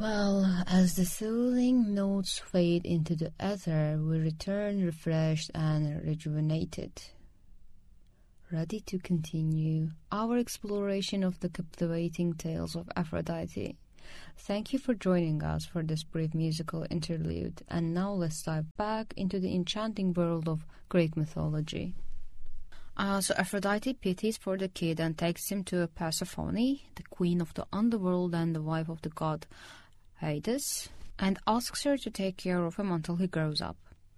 Well, as the soothing notes fade into the ether, we return refreshed and rejuvenated, ready to continue our exploration of the captivating tales of Aphrodite. Thank you for joining us for this brief musical interlude, and now let's dive back into the enchanting world of Greek mythology. So Aphrodite pities for the kid and takes him to Persephone, the queen of the underworld and the wife of the god Hades, and asks her to take care of him until he grows up.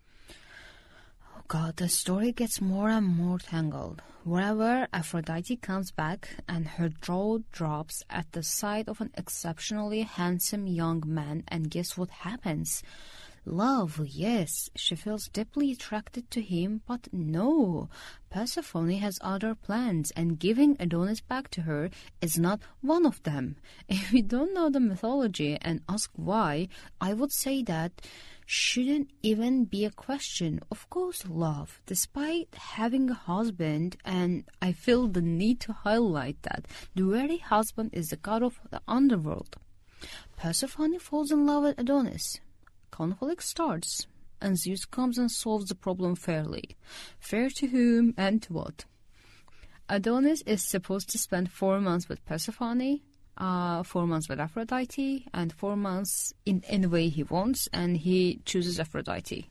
Oh god, the story gets more and more tangled. Wherever Aphrodite comes back and her jaw drops at the sight of an exceptionally handsome young man, and guess what happens? Love, yes, she feels deeply attracted to him, but no, Persephone has other plans, and giving Adonis back to her is not one of them. If we don't know the mythology and ask why, I would say that shouldn't even be a question. Of course, love, despite having a husband, and I feel the need to highlight that the very husband is the god of the underworld. Persephone falls in love with Adonis. Conflict starts, and Zeus comes and solves the problem fairly. Fair to whom and to what? Adonis is supposed to spend 4 months with Persephone, 4 months with Aphrodite, and 4 months in any way he wants, and he chooses Aphrodite.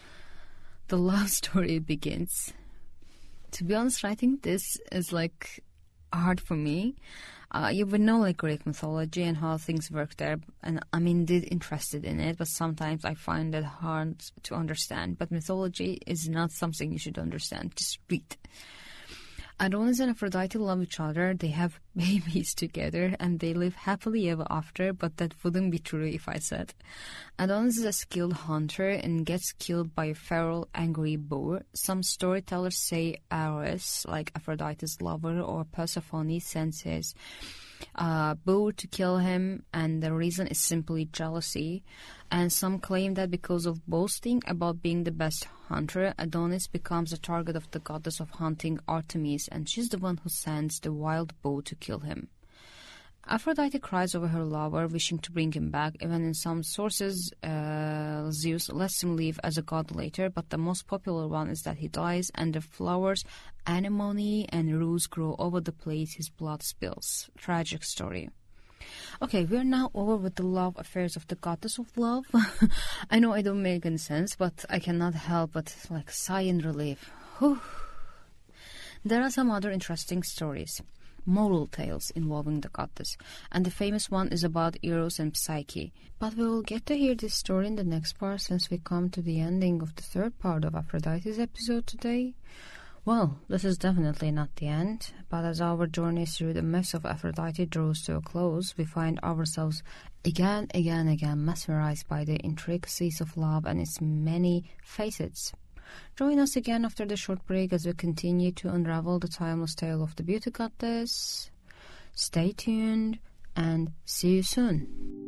The love story begins. To be honest, writing this is hard for me. You would know Greek mythology and how things work there, and I'm indeed interested in it, but sometimes I find it hard to understand. But mythology is not something you should understand, just read. Adonis and Aphrodite love each other, they have babies together, and they live happily ever after, but that wouldn't be true if I said. Adonis is a skilled hunter and gets killed by a feral, angry boar. Some storytellers say Ares, like Aphrodite's lover, or Persephone sends his boar to kill him, and the reason is simply jealousy. And some claim that because of boasting about being the best hunter, Adonis becomes the target of the goddess of hunting, Artemis, and she's the one who sends the wild boar to kill him. Aphrodite cries over her lover, wishing to bring him back. Even in some sources, Zeus lets him live as a god later, but the most popular one is that he dies, and the flowers, anemone and rose grow over the place his blood spills. Tragic story. Okay, we're now over with the love affairs of the goddess of love. I know I don't make any sense, but I cannot help but sigh in relief. Whew. There are some other interesting stories, moral tales involving the goddess, and the famous one is about Eros and Psyche. But we will get to hear this story in the next part, since we come to the ending of the third part of Aphrodite's episode today. Well, this is definitely not the end, but as our journey through the myths of Aphrodite draws to a close, we find ourselves again mesmerized by the intricacies of love and its many facets. Join us again after the short break as we continue to unravel the timeless tale of the beauty goddess. Stay tuned and see you soon.